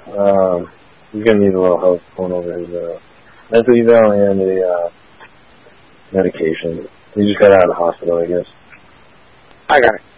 He's gonna need a little help going over his mental eval and the medication. He just got out of the hospital, I guess. I got it.